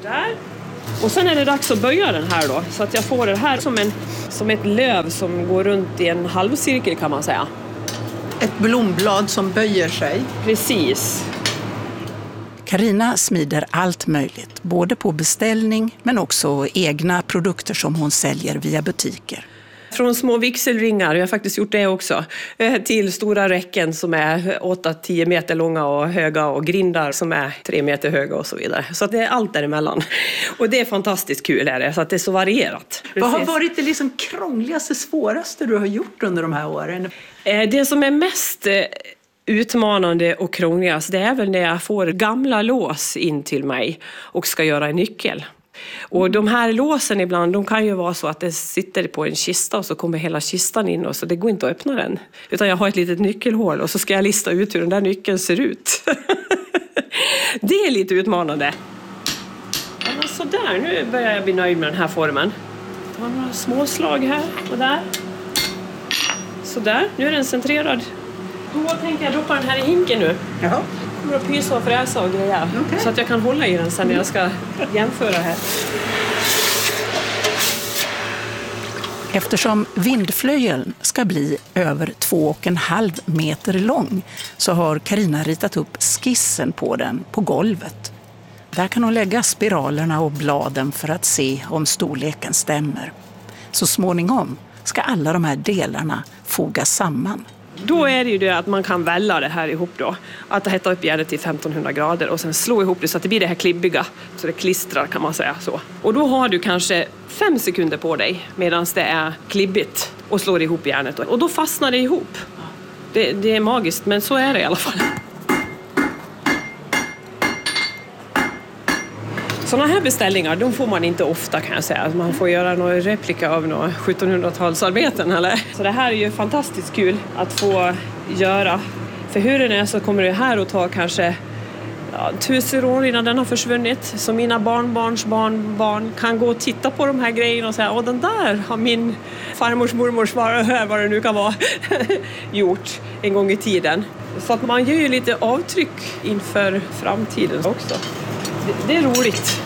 Där. Och sen är det dags att böja den här då. Så att jag får det här som ett löv som går runt i en halvcirkel kan man säga. Ett blomblad som böjer sig. Precis. Carina smider allt möjligt, både på beställning men också egna produkter som hon säljer via butiker. Från små vigselringar, jag har faktiskt gjort det också, till stora räcken som är 8-10 meter långa och höga och grindar som är 3 meter höga och så vidare. Så att det är allt däremellan. Och det är fantastiskt kul är det, så att det är så varierat. Vad har varit det liksom krångligaste, svåraste du har gjort under de här åren? Det som är mest utmanande och krångligast, det är väl när jag får gamla lås in till mig och ska göra en nyckel. Och de här låsen ibland, de kan ju vara så att det sitter på en kista och så kommer hela kistan in och så det går inte att öppna den. Utan jag har ett litet nyckelhål och så ska jag lista ut hur den där nyckeln ser ut. Det är lite utmanande. Ja, så där, nu börjar jag bli nöjd med den här formen. Jag har några små slag här och där. Så där, nu är den centrerad. Då tänker jag droppa den här i hinken nu. Jaha. Kommer att pysa och fräsa och greja. Okay. Så att jag kan hålla i den sen när jag ska jämföra här. Eftersom vindflöjeln ska bli över 2,5 meter lång så har Carina ritat upp skissen på den på golvet. Där kan hon lägga spiralerna och bladen för att se om storleken stämmer. Så småningom ska alla de här delarna fogas samman. Då är det ju det att man kan välla det här ihop då. Att hetta upp järnet till 1500 grader och sen slå ihop det så att det blir det här klibbiga. Så det klistrar kan man säga så. Och då har du kanske 5 sekunder på dig medan det är klibbigt och slår ihop järnet. Och då fastnar det ihop. Det är magiskt, men så är det i alla fall. Sådana här beställningar, de får man inte ofta kan jag säga. Man får göra någon replika av några 1700-talsarbeten eller. Så det här är ju fantastiskt kul att få göra. För hur det är så kommer det här att ta kanske 1000 år innan den har försvunnit. Så mina barnbarn kan gå och titta på de här grejerna och säga åh, den där har min farmors mormors vad det nu kan vara gjort en gång i tiden. Så att man gör ju lite avtryck inför framtiden också. Det är roligt.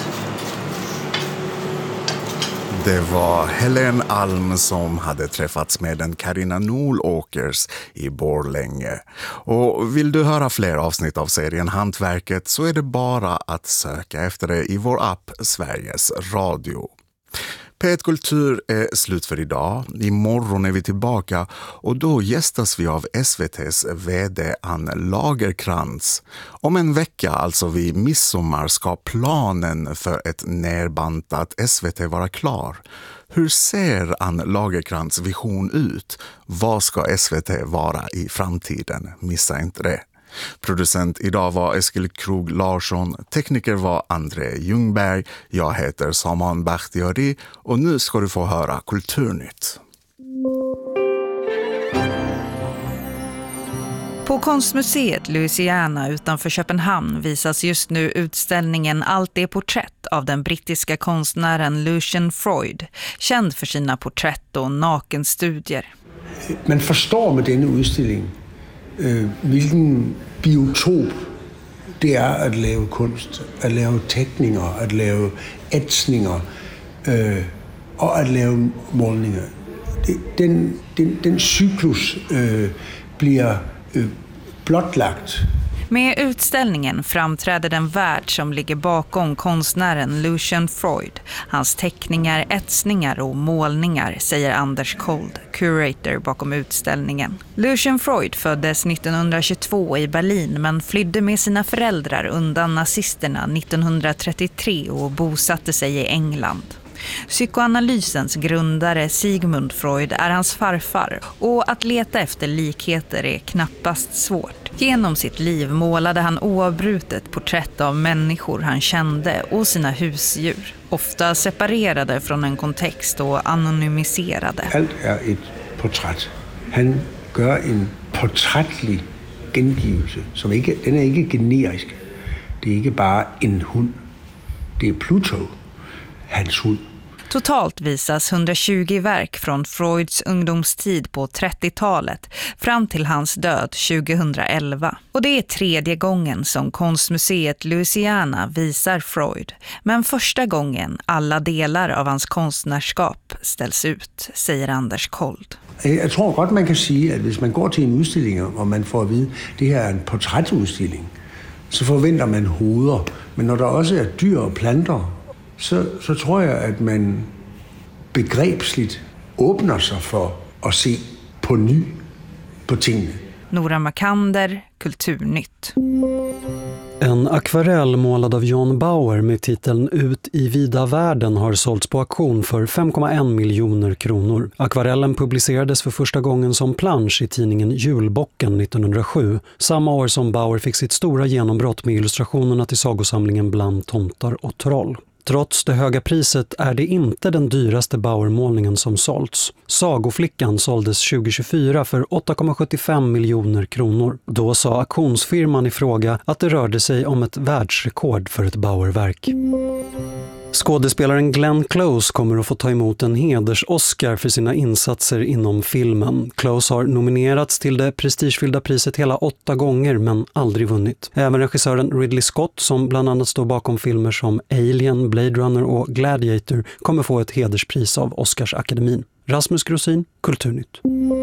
Det var Helen Alm som hade träffats med den Carina Nolåkers i Borlänge. Och vill du höra fler avsnitt av serien Hantverket så är det bara att söka efter det i vår app Sveriges Radio. P1 Kultur är slut för idag. Imorgon är vi tillbaka och då gästas vi av SVT:s vd Ann Lagerkrans. Om en vecka, alltså vid midsommar, ska planen för ett nerbantat SVT vara klar. Hur ser Ann Lagerkrans vision ut? Vad ska SVT vara i framtiden? Missa inte det. Producent idag var Eskil Krog Larsson, tekniker var André Ljungberg, jag heter Saman Bakhtiari och nu ska du få höra Kulturnytt. På Konstmuseet Louisiana utanför Köpenhamn visas just nu utställningen Allt är porträtt av den brittiska konstnären Lucian Freud, känd för sina porträtt och nakenstudier. Man förstår med denna utställning vilken biotop det är att lave konst, att lave teckningar, att lave etsningar och att lave målningar. Den cyklus blir blottlagt. Med utställningen framträder den värld som ligger bakom konstnären Lucian Freud. Hans teckningar, etsningar och målningar, säger Anders Kold, curator bakom utställningen. Lucian Freud föddes 1922 i Berlin men flydde med sina föräldrar undan nazisterna 1933 och bosatte sig i England. Psykoanalysens grundare Sigmund Freud är hans farfar och att leta efter likheter är knappast svårt. Genom sitt liv målade han oavbrutet porträtt av människor han kände och sina husdjur, ofta separerade från en kontext och anonymiserade. Allt är ett porträtt. Han gör en porträttlig gengivelse, som den är inte generisk. Det är inte bara en hund. Det är Pluto, hans hund. Totalt visas 120 verk från Freuds ungdomstid på 30-talet fram till hans död 2011. Och det är 3:e gången som konstmuseet Louisiana visar Freud. Men första gången alla delar av hans konstnärskap ställs ut, säger Anders Kold. Jag tror godt man kan sige, at hvis man går til en udstilling, og man får at vide, at det her er en portrætudstilling, så forventer man hoveder. Men når der også er dyr og planter, så tror jeg, at man begrebsligt åbner sig for at se på ny på tingene. Nora Makander, Kulturnytt. En akvarell målad av John Bauer med titeln Ut i vida världen har sålts på auktion för 5,1 miljoner kronor. Akvarellen publicerades för första gången som plansch i tidningen Julbocken 1907, samma år som Bauer fick sitt stora genombrott med illustrationerna till sagosamlingen Bland tomtar och troll. Trots det höga priset är det inte den dyraste Bauer-målningen som sålts. Sagoflickan såldes 2024 för 8,75 miljoner kronor. Då sa auktionsfirman i fråga att det rörde sig om ett världsrekord för ett Bauer-verk. Skådespelaren Glenn Close kommer att få ta emot en heders-Oscar för sina insatser inom filmen. Close har nominerats till det prestigefyllda priset hela 8 gånger men aldrig vunnit. Även regissören Ridley Scott, som bland annat står bakom filmer som Alien, Blade Runner och Gladiator, kommer få ett hederspris av Oscarsakademin. Rasmus Grosin, Kulturnytt.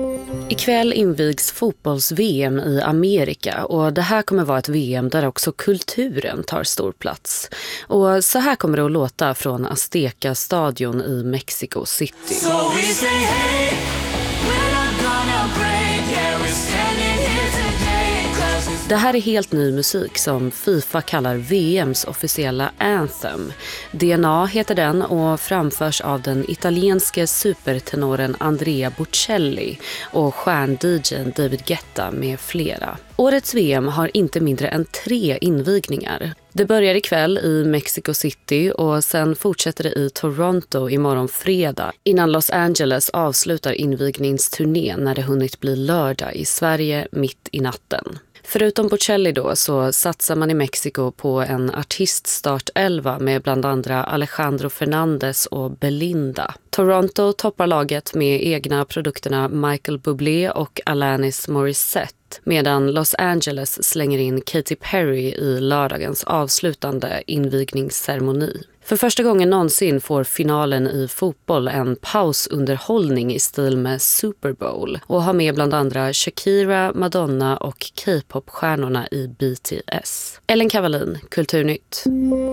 Ikväll invigs fotbolls-VM i Amerika och det här kommer vara ett VM där också kulturen tar stor plats. Och så här kommer det att låta från Azteca stadion i Mexico City. So we say, hey, we're not gonna break, yeah, we're standing here today, 'cause det här är helt ny musik som FIFA kallar VMs officiella anthem. DNA heter den och framförs av den italienske supertenoren Andrea Bocelli och stjärn-DJn David Guetta med flera. Årets VM har inte mindre än 3 invigningar. Det börjar ikväll i Mexico City och sen fortsätter det i Toronto imorgon fredag innan Los Angeles avslutar invigningsturnén när det hunnit bli lördag i Sverige mitt i natten. Förutom Bocelli då så satsar man i Mexiko på en artiststartelva med bland andra Alejandro Fernandez och Belinda. Toronto toppar laget med egna produkterna Michael Bublé och Alanis Morissette, medan Los Angeles slänger in Katy Perry i lördagens avslutande invigningsceremoni. För första gången någonsin får finalen i fotboll en pausunderhållning i stil med Super Bowl och har med bland andra Shakira, Madonna och K-pop-stjärnorna i BTS. Ellen Kavalin, Kulturnytt.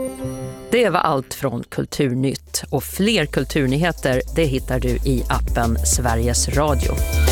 Det var allt från Kulturnytt och fler kulturnyheter det hittar du i appen Sveriges Radio.